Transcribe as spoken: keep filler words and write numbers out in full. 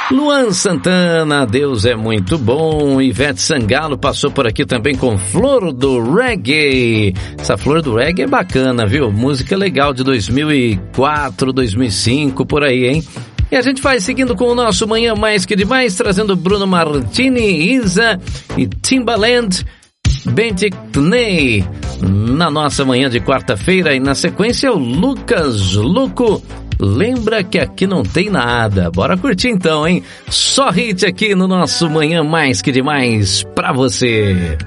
Luan Santana, Deus é muito bom. Ivete Sangalo passou por aqui também com Flor do Reggae. Essa Flor do Reggae é bacana, viu? Música legal de dois mil e quatro, dois mil e cinco, por aí, hein? E a gente vai seguindo com o nosso Manhã Mais Que Demais, trazendo Bruno Martini, Isa e Timbaland, Bentic Ney, na nossa manhã de quarta-feira. E na sequência o Lucas Luco, Lembra Que Aqui Não Tem Nada. Bora curtir então, hein? Só hit aqui no nosso Manhã Mais Que Demais pra você.